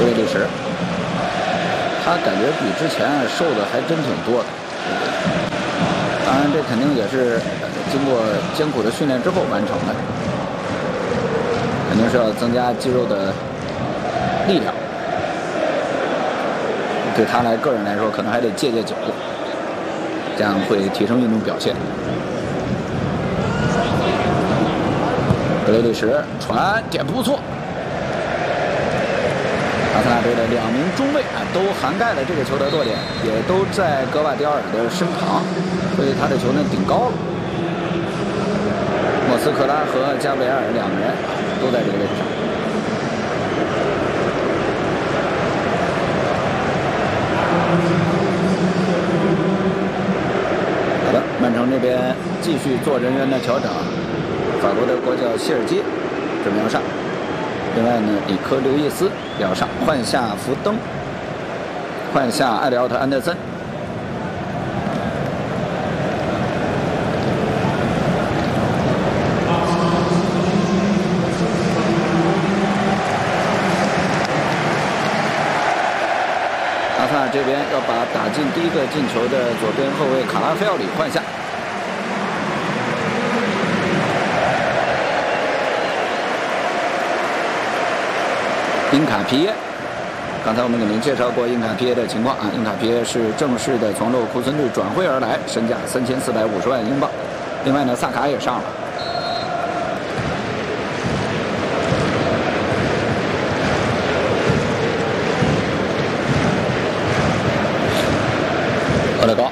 格雷利什，他感觉比之前瘦的还真挺多的。当然，这肯定也是经过艰苦的训练之后完成的，肯定是要增加肌肉的力量。对他个人来说，可能还得戒酒，这样会提升运动表现。格雷利什传点不错。阿森纳队的2名中卫都涵盖了这个球的落点，也都在格瓦迪奥尔的身旁，所以他的球呢顶高了。莫斯科拉和加维尔2个人都在这个位置上。好的，曼城这边继续做人员的调整，法国的国脚谢尔基准备要上。另外呢，里科刘易斯也要上，换下福登，换下埃里奥特安德森。阿森纳这边要把打进第1个进球的左边后卫卡拉菲奥里换下。因卡皮耶，刚才我们给您介绍过因卡皮耶的情况啊。因卡皮耶是正式的从勒沃库森队转会而来，身价3450万英镑。另外呢，萨卡也上了。厄德高，